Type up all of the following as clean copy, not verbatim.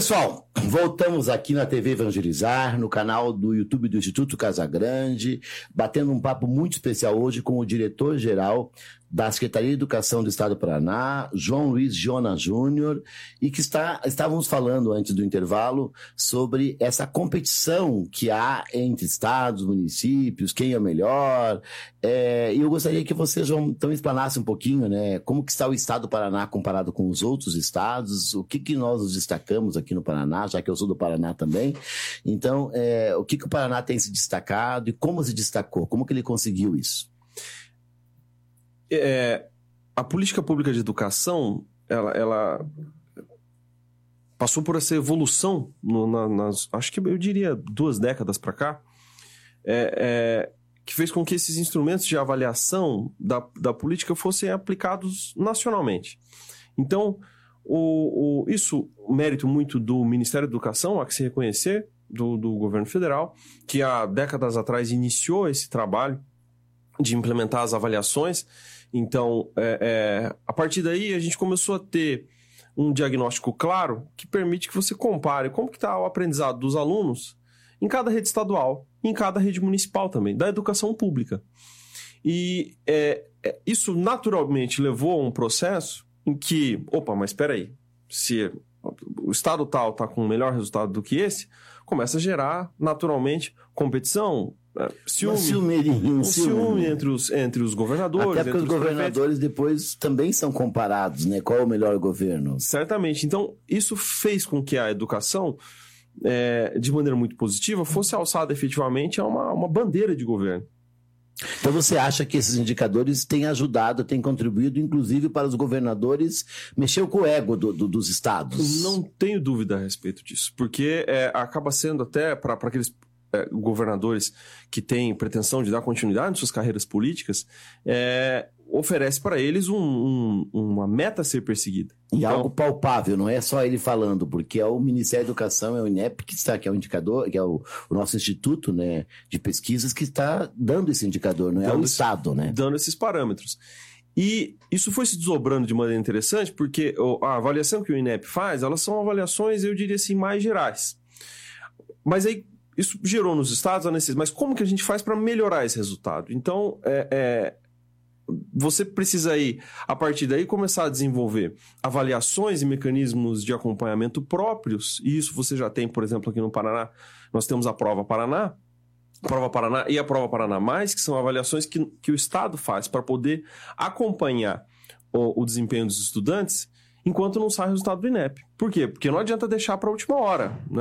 pessoal, voltamos aqui na TV Evangelizar, no canal do YouTube do Instituto Casagrande, batendo um papo muito especial hoje com o diretor-geral da Secretaria de Educação do Estado do Paraná, João Luiz Jonas Júnior, e que estávamos falando antes do intervalo sobre essa competição que há entre estados, municípios, quem é melhor. E eu gostaria que você, João, então explanasse um pouquinho, né, como que está o Estado do Paraná comparado com os outros estados, o que nós nos destacamos aqui no Paraná, já que eu sou do Paraná também. Então, o que o Paraná tem se destacado e como se destacou, como que ele conseguiu isso? A política pública de educação, ela passou por essa evolução, acho que eu diria 2 décadas para cá, que fez com que esses instrumentos de avaliação da política fossem aplicados nacionalmente. Então, isso mérito muito do Ministério da Educação, há que se reconhecer, do governo federal, que há décadas atrás iniciou esse trabalho de implementar as avaliações. Então, a partir daí, a gente começou a ter um diagnóstico claro que permite que você compare como que está o aprendizado dos alunos em cada rede estadual, em cada rede municipal também, da educação pública. E isso naturalmente levou a um processo em que, mas espera aí, se o estado tal está com um melhor resultado do que esse, começa a gerar naturalmente competição, ciúme entre os governadores. Até porque os governadores depois também são comparados, né? Qual é o melhor governo? Certamente. Então, isso fez com que a educação, de maneira muito positiva, fosse alçada efetivamente a uma bandeira de governo. Então você acha que esses indicadores têm ajudado, têm contribuído, inclusive para os governadores mexer com o ego dos estados? Não tenho dúvida a respeito disso, porque acaba sendo até para aqueles governadores que têm pretensão de dar continuidade em suas carreiras políticas, oferece para eles uma meta a ser perseguida. E então, algo palpável, não é só ele falando, porque é o Ministério da Educação, é o INEP, que é o indicador, que é o nosso instituto, né, de pesquisas, que está dando esse indicador, não é o Estado, né? Dando esses parâmetros. E isso foi se desdobrando de maneira interessante, porque a avaliação que o INEP faz, elas são avaliações, eu diria assim, mais gerais. Mas aí, isso gerou nos estados a necessidade. Mas como que a gente faz para melhorar esse resultado? Então, você precisa aí, a partir daí, começar a desenvolver avaliações e mecanismos de acompanhamento próprios. E isso você já tem, por exemplo, aqui no Paraná. Nós temos a Prova Paraná e a Prova Paraná Mais, que são avaliações que o Estado faz para poder acompanhar o desempenho dos estudantes enquanto não sai o resultado do INEP. Por quê? Porque não adianta deixar para a última hora, né?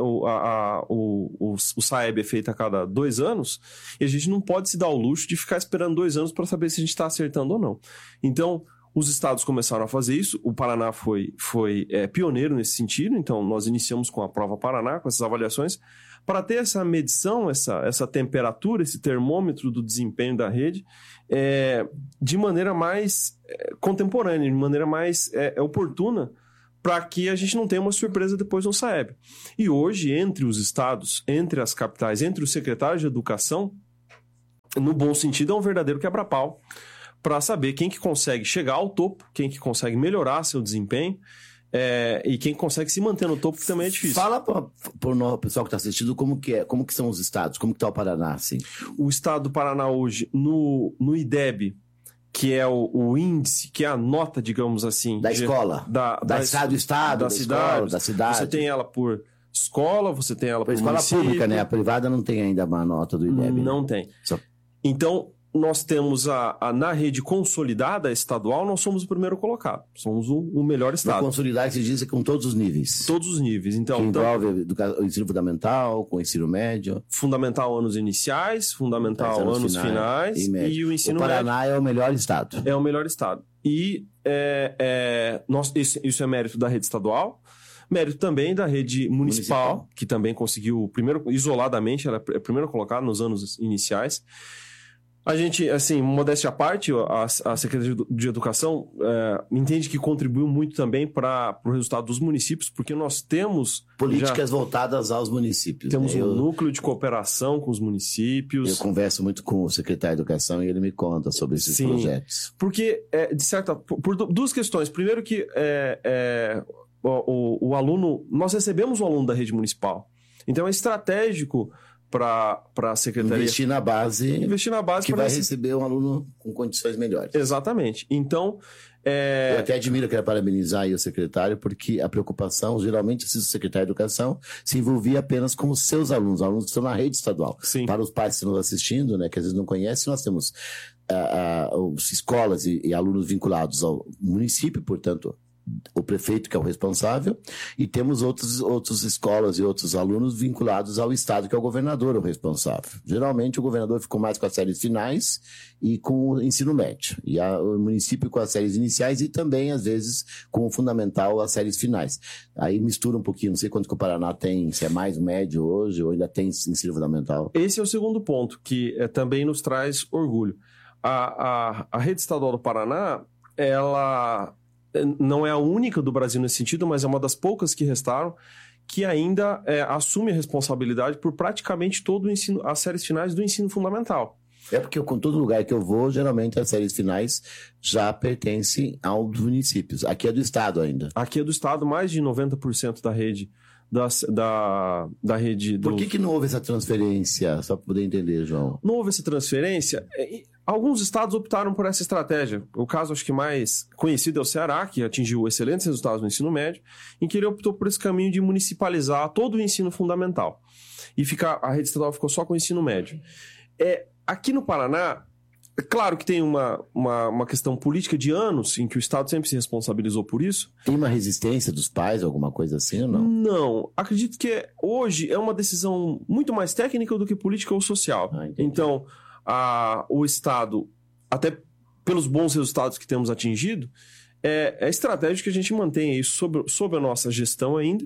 O SAEB é feito a cada 2 anos e a gente não pode se dar o luxo de ficar esperando 2 anos para saber se a gente está acertando ou não. Então, os estados começaram a fazer isso, o Paraná foi pioneiro nesse sentido, então nós iniciamos com a Prova Paraná, com essas avaliações, para ter essa medição, essa temperatura, esse termômetro do desempenho da rede, de maneira mais contemporânea, de maneira mais oportuna, para que a gente não tenha uma surpresa depois no SAEB. E hoje, entre os estados, entre as capitais, entre os secretários de educação, no bom sentido, é um verdadeiro quebra-pau para saber quem que consegue chegar ao topo, quem que consegue melhorar seu desempenho, e quem consegue se manter no topo, que também é difícil. Fala para o pessoal que está assistindo como que são os estados, como que está o Paraná, assim. O estado do Paraná hoje, no IDEB, que é o índice, que é a nota, digamos assim... Da escola, da cidade, da cidade. Você tem ela por escola, você tem ela por escola município. Pública, né? A privada não tem ainda uma nota do IDEB. Não tem. Então, nós temos na rede consolidada estadual, nós somos o primeiro colocado. Somos o melhor estado. Consolidada se diz com todos os níveis. Todos os níveis. Então, que envolve o ensino fundamental, com o ensino médio. Fundamental anos iniciais, fundamental anos finais e o ensino médio. O Paraná é o melhor estado. É o melhor estado. E isso é mérito da rede estadual. Mérito também da rede municipal, que também conseguiu, isoladamente, ela é primeiro colocada nos anos iniciais. A gente, assim, modéstia à parte, a Secretaria de Educação entende que contribuiu muito também para o resultado dos municípios, porque nós temos... políticas voltadas aos municípios. Temos um núcleo de cooperação com os municípios. Eu converso muito com o secretário de Educação e ele me conta sobre esses projetos. Porque, por 2 questões. Primeiro que o aluno... Nós recebemos o aluno da rede municipal. Então, é estratégico para a secretaria... Investir na base que vai receber um aluno com condições melhores. Exatamente. Então... Eu até admiro, quero parabenizar aí o secretário, porque a preocupação, geralmente, se o secretário de Educação se envolvia apenas com os seus alunos que estão na rede estadual. Sim. Para os pais que estão nos assistindo, né, que às vezes não conhecem, nós temos escolas e alunos vinculados ao município, portanto, o prefeito que é o responsável, e temos outras escolas e outros alunos vinculados ao estado, que é o governador o responsável. Geralmente o governador ficou mais com as séries finais e com o ensino médio, e o município com as séries iniciais e também, às vezes, com o fundamental, as séries finais. Aí mistura um pouquinho, não sei quanto que o Paraná tem, se é mais médio hoje ou ainda tem ensino fundamental. Esse é o segundo ponto, que também nos traz orgulho. A rede estadual do Paraná, ela... não é a única do Brasil nesse sentido, mas é uma das poucas que restaram, que ainda assume a responsabilidade por praticamente todo o ensino, as séries finais do ensino fundamental. É porque com todo lugar que eu vou, geralmente as séries finais já pertencem aos municípios. Aqui é do estado ainda. Aqui é do estado, mais de 90% da rede da rede... Por que não houve essa transferência? Só para poder entender, João. Não houve essa transferência? Alguns estados optaram por essa estratégia. O caso, acho que mais conhecido é o Ceará, que atingiu excelentes resultados no ensino médio, em que ele optou por esse caminho de municipalizar todo o ensino fundamental. E a rede estadual ficou só com o ensino médio. Aqui no Paraná, é claro que tem uma questão política de anos, em que o Estado sempre se responsabilizou por isso. Tem uma resistência dos pais, alguma coisa assim ou não? Não. Acredito que hoje é uma decisão muito mais técnica do que política ou social. Então, o Estado, até pelos bons resultados que temos atingido, é estratégico que a gente mantenha isso sob a nossa gestão ainda,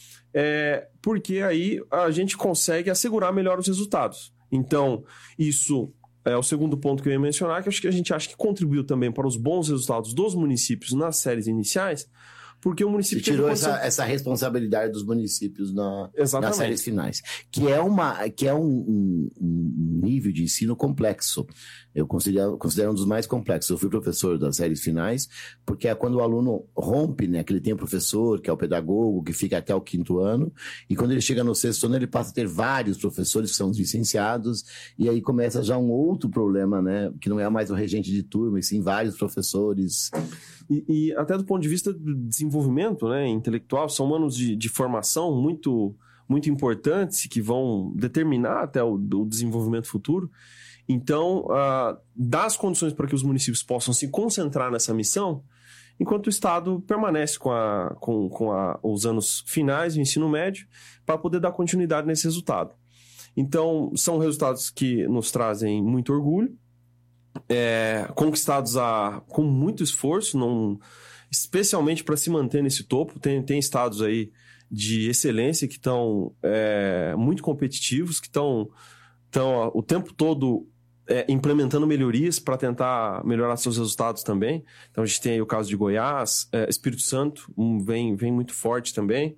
porque aí a gente consegue assegurar melhor os resultados. Então, isso é o segundo ponto que eu ia mencionar, que a gente acha que contribuiu também para os bons resultados dos municípios nas séries iniciais, porque o município... Você tirou essa responsabilidade dos municípios nas séries finais, que é um nível de ensino complexo. Eu considero um dos mais complexos. Eu fui professor das séries finais, porque é quando o aluno rompe, né? Que ele tem o professor, que é o pedagogo, que fica até o 5º ano, e quando ele chega no 6º ano, ele passa a ter vários professores que são licenciados, e aí começa já um outro problema, né? Que não é mais o regente de turma, e sim vários professores. E até do ponto de vista do desenvolvimento, né, intelectual, são anos de formação muito, muito importantes que vão determinar até o desenvolvimento futuro. Então, dá as condições para que os municípios possam se concentrar nessa missão, enquanto o Estado permanece com os anos finais do ensino médio para poder dar continuidade nesse resultado. Então, são resultados que nos trazem muito orgulho, conquistados com muito esforço, especialmente para se manter nesse topo. Tem estados aí de excelência que estão muito competitivos, que estão o tempo todo implementando melhorias para tentar melhorar seus resultados também. Então a gente tem aí o caso de Goiás, Espírito Santo vem muito forte também.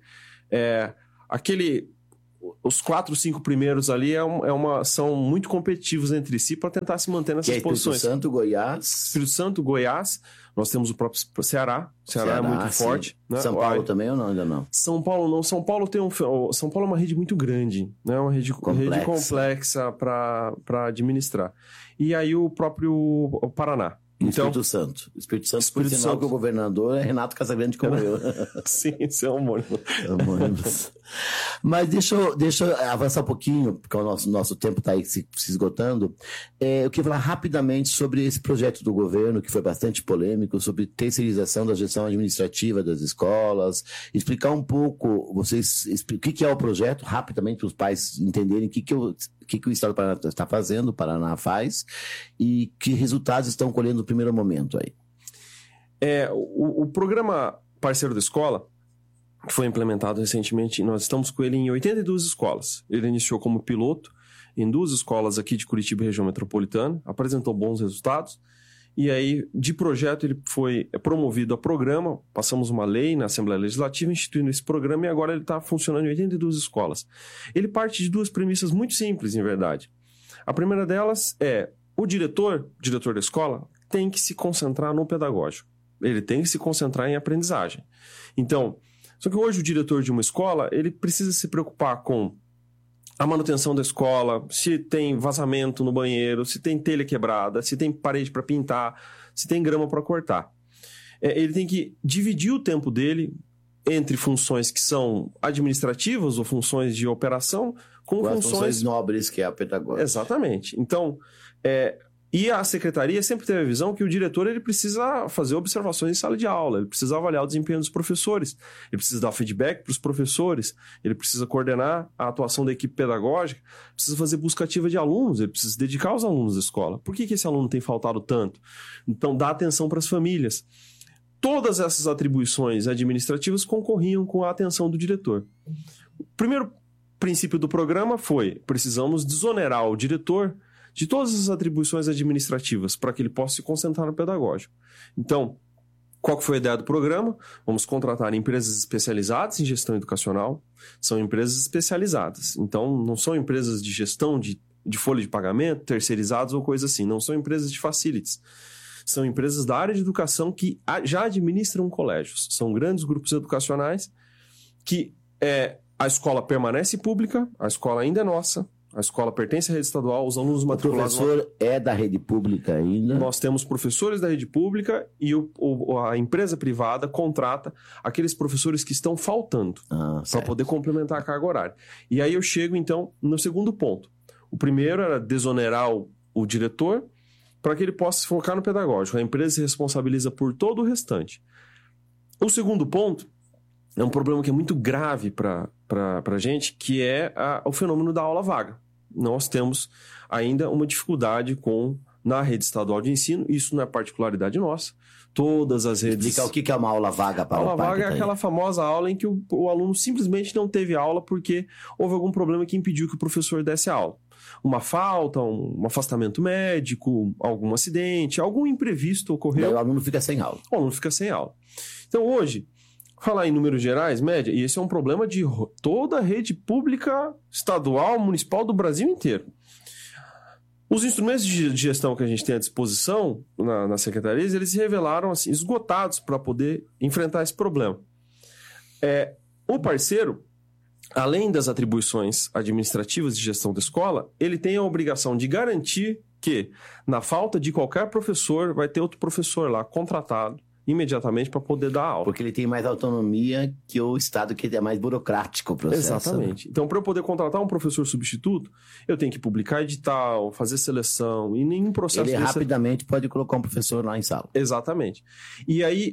Os 4, 5 primeiros ali são muito competitivos entre si para tentar se manter nessas posições. Espírito Santo, Goiás, nós temos o próprio Ceará. Ceará é muito forte. Né? São Paulo também ou não? Ainda não? São Paulo não. São Paulo é uma rede muito grande, né? Uma rede complexa para administrar. E aí o próprio Paraná. Espírito Santo, por sinal que o governador é Renato Casagrande como eu. Sim, isso é homônimo. Mas deixa eu avançar um pouquinho, porque o nosso tempo está aí se esgotando. Eu queria falar rapidamente sobre esse projeto do governo, que foi bastante polêmico, sobre terceirização da gestão administrativa das escolas. Explicar um pouco, o que é o projeto, rapidamente, para os pais entenderem o que o Estado do Paraná está fazendo, o Paraná faz, e que resultados estão colhendo no primeiro momento aí. O programa Parceiro da Escola, que foi implementado recentemente, nós estamos com ele em 82 escolas. Ele iniciou como piloto em 2 escolas aqui de Curitiba e região metropolitana, apresentou bons resultados, e aí, de projeto, ele foi promovido a programa, passamos uma lei na Assembleia Legislativa instituindo esse programa e agora ele está funcionando em 82 escolas. Ele parte de 2 premissas muito simples, em verdade. A primeira delas é o diretor da escola tem que se concentrar no pedagógico. Ele tem que se concentrar em aprendizagem. Então, Só que hoje o diretor de uma escola, ele precisa se preocupar com a manutenção da escola, se tem vazamento no banheiro, se tem telha quebrada, se tem parede para pintar, se tem grama para cortar. Ele tem que dividir o tempo dele entre funções que são administrativas ou funções de operação com funções nobres, que é a pedagógica. Exatamente. Então, e a secretaria sempre teve a visão que o diretor ele precisa fazer observações em sala de aula, ele precisa avaliar o desempenho dos professores, ele precisa dar feedback para os professores, ele precisa coordenar a atuação da equipe pedagógica, precisa fazer busca ativa de alunos, ele precisa se dedicar aos alunos da escola. Por que esse aluno tem faltado tanto? Então, dá atenção para as famílias. Todas essas atribuições administrativas concorriam com a atenção do diretor. O primeiro princípio do programa foi: precisamos desonerar o diretor de todas as atribuições administrativas para que ele possa se concentrar no pedagógico. Então, qual que foi a ideia do programa? Vamos contratar empresas especializadas em gestão educacional. São empresas especializadas. Então, não são empresas de gestão de folha de pagamento, terceirizadas ou coisa assim. Não são empresas de facilities. São empresas da área de educação que já administram colégios. São grandes grupos educacionais que a escola permanece pública, a escola ainda é nossa, a escola pertence à rede estadual, os alunos matriculados... O professor é da rede pública ainda? Nós temos professores da rede pública e a empresa privada contrata aqueles professores que estão faltando para poder complementar a carga horária. E aí eu chego, então, no segundo ponto. O primeiro era desonerar o diretor para que ele possa se focar no pedagógico. A empresa se responsabiliza por todo o restante. O segundo ponto é um problema que é muito grave para a gente, que é o fenômeno da aula vaga. Nós temos ainda uma dificuldade na rede estadual de ensino, isso não é particularidade nossa. Todas as redes... Explica o que é uma aula vaga para o pai. Aula vaga é aquela famosa aula em que o aluno simplesmente não teve aula porque houve algum problema que impediu que o professor desse aula. Uma falta, um afastamento médico, algum acidente, algum imprevisto ocorreu. Daí o aluno fica sem aula. O aluno fica sem aula. Então hoje, falar em números gerais, média, e esse é um problema de toda a rede pública, estadual, municipal do Brasil inteiro. Os instrumentos de gestão que a gente tem à disposição nas secretarias, eles se revelaram assim, esgotados para poder enfrentar esse problema. O parceiro, além das atribuições administrativas de gestão da escola, ele tem a obrigação de garantir que, na falta de qualquer professor, vai ter outro professor lá contratado imediatamente para poder dar aula. Porque ele tem mais autonomia que o Estado, que é mais burocrático o processo. Exatamente. Então, para eu poder contratar um professor substituto, eu tenho que publicar edital, fazer seleção, e nenhum processo... Ele rapidamente pode colocar um professor lá em sala. Exatamente. E aí,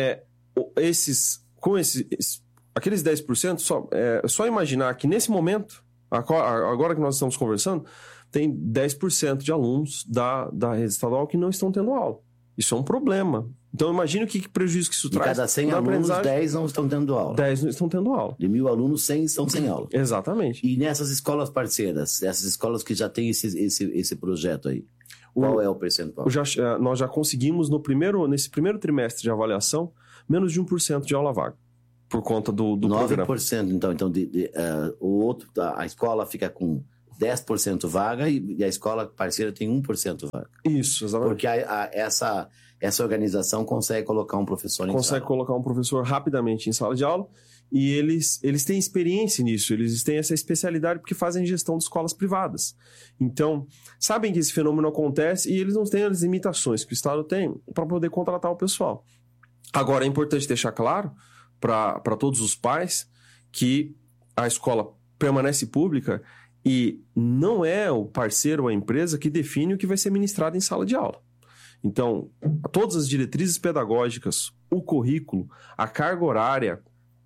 aqueles 10%, só imaginar que nesse momento, agora que nós estamos conversando, tem 10% de alunos da rede estadual que não estão tendo aula. Isso é um problema. Então, imagine o que prejuízo que isso traz. De cada 100 alunos, 10 não estão tendo aula. 10 não estão tendo aula. De 1.000 alunos, 100 estão sem aula. Exatamente. E nessas escolas parceiras, essas escolas que já têm esse projeto aí, qual é o percentual? Nós já conseguimos, nesse primeiro trimestre de avaliação, menos de 1% de aula vaga. Por conta do 9%, programa. Então a escola fica com 10% vaga e a escola parceira tem 1% vaga. Isso, exatamente. Porque essa organização consegue colocar um professor em sala. Consegue colocar um professor rapidamente em sala de aula e eles têm experiência nisso, eles têm essa especialidade porque fazem gestão de escolas privadas. Então, sabem que esse fenômeno acontece e eles não têm as limitações que o Estado tem para poder contratar o pessoal. Agora, é importante deixar claro para todos os pais que a escola permanece pública e não é o parceiro ou a empresa que define o que vai ser ministrado em sala de aula. Então, todas as diretrizes pedagógicas, o currículo, a carga horária,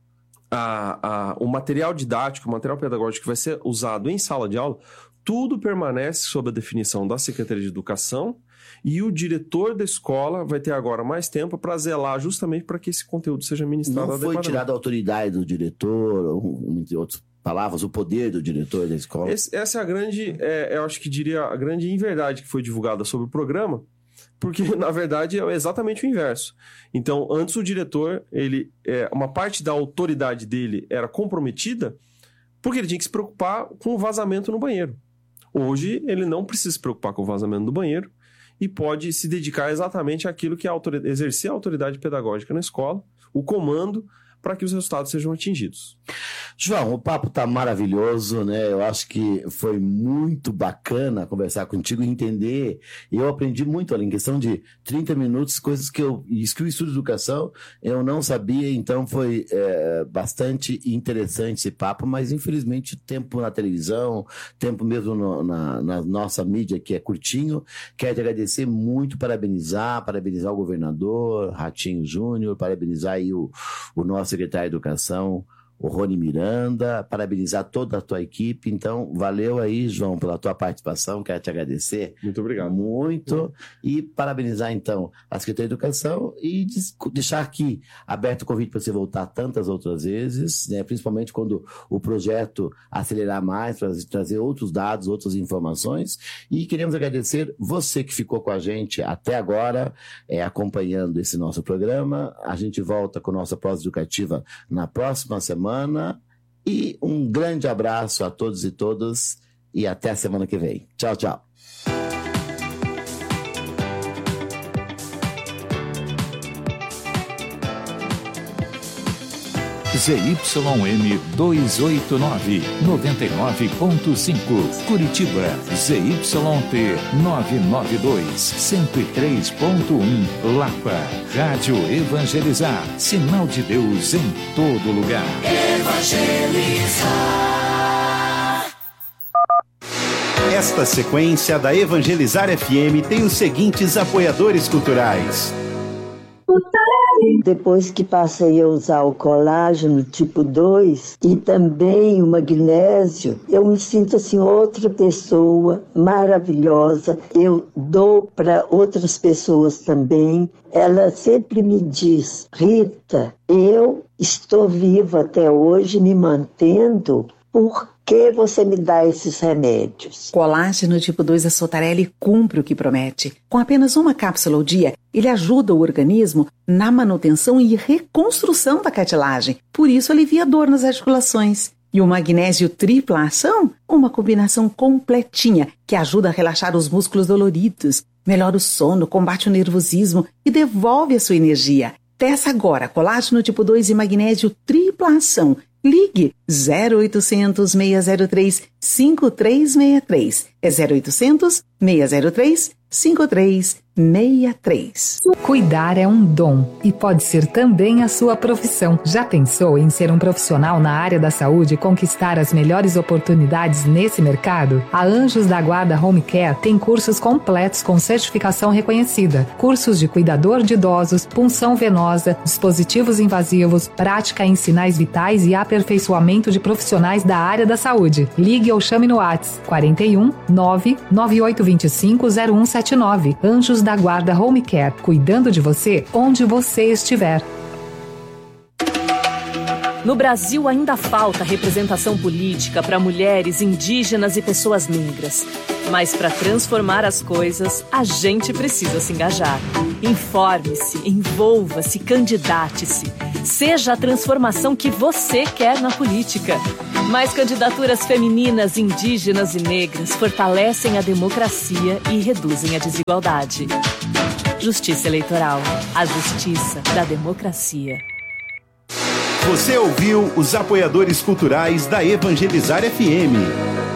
o material didático, o material pedagógico que vai ser usado em sala de aula, tudo permanece sob a definição da Secretaria de Educação e o diretor da escola vai ter agora mais tempo para zelar justamente para que esse conteúdo seja ministrado adequadamente. Não foi tirada a autoridade do diretor, entre outras palavras, o poder do diretor da escola? Essa é a grande, eu acho que diria, a grande inverdade que foi divulgada sobre o programa, porque, na verdade, é exatamente o inverso. Então, antes o diretor, uma parte da autoridade dele era comprometida porque ele tinha que se preocupar com o vazamento no banheiro. Hoje, ele não precisa se preocupar com o vazamento do banheiro e pode se dedicar exatamente àquilo que exercer a autoridade pedagógica na escola, o comando, para que os resultados sejam atingidos. João, o papo está maravilhoso, né? Eu acho que foi muito bacana conversar contigo e entender. Eu aprendi muito ali, em questão de 30 minutos, coisas que eu estudo de educação, eu não sabia, então foi bastante interessante esse papo, mas infelizmente o tempo na televisão, tempo mesmo na nossa mídia que é curtinho. Quero te agradecer muito, parabenizar o governador Ratinho Júnior, parabenizar aí o nosso secretário de Educação, o Rony Miranda, parabenizar toda a tua equipe. Então, valeu aí, João, pela tua participação, quero te agradecer. Muito obrigado. Muito, e parabenizar, então, a Secretaria de Educação e deixar aqui aberto o convite para você voltar tantas outras vezes, né, principalmente quando o projeto acelerar mais, para trazer outros dados, outras informações. E queremos agradecer você que ficou com a gente até agora, acompanhando esse nosso programa. A gente volta com a nossa prosa educativa na próxima semana. E um grande abraço a todos e todas e até a semana que vem. Tchau, tchau. ZYM 289, 99.5, Curitiba, ZYT 992, 103.1, Lapa, Rádio Evangelizar, sinal de Deus em todo lugar. Evangelizar. Esta sequência da Evangelizar FM tem os seguintes apoiadores culturais. Depois que passei a usar o colágeno tipo 2 e também o magnésio, eu me sinto assim outra pessoa maravilhosa. Eu dou para outras pessoas também. Ela sempre me diz: Rita, eu estou viva até hoje, me mantendo, por que você me dá esses remédios? Colágeno tipo 2 da Sotarelli cumpre o que promete. Com apenas uma cápsula ao dia, ele ajuda o organismo na manutenção e reconstrução da cartilagem. Por isso, alivia a dor nas articulações. E o magnésio tripla ação? Uma combinação completinha que ajuda a relaxar os músculos doloridos, melhora o sono, combate o nervosismo e devolve a sua energia. Peça agora colágeno tipo 2 e magnésio tripla ação. Ligue 0800 603 5363. É 0800 603 5363. Cuidar é um dom e pode ser também a sua profissão. Já pensou em ser um profissional na área da saúde e conquistar as melhores oportunidades nesse mercado? A Anjos da Guarda Home Care tem cursos completos com certificação reconhecida. Cursos de cuidador de idosos, punção venosa, dispositivos invasivos, prática em sinais vitais e aperfeiçoamento de profissionais da área da saúde. Ligue ou chame no WhatsApp 41 99825 0179. Anjos da Guarda Home Care, cuidando de você onde você estiver. No Brasil ainda falta representação política para mulheres, indígenas e pessoas negras. Mas para transformar as coisas, a gente precisa se engajar. Informe-se, envolva-se, candidate-se. Seja a transformação que você quer na política. Mais candidaturas femininas, indígenas e negras fortalecem a democracia e reduzem a desigualdade. Justiça Eleitoral. A justiça da democracia. Você ouviu os apoiadores culturais da Evangelizar FM.